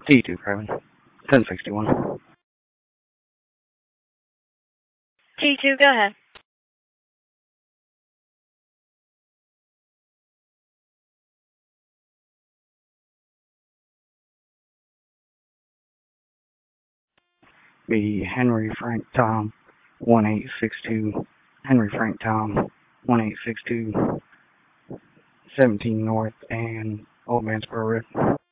T2 Craven. 1061. T2, go ahead. Be Henry Frank Tom 1862. Henry Frank Tom 1862. 17 North and Old Mansboro Road.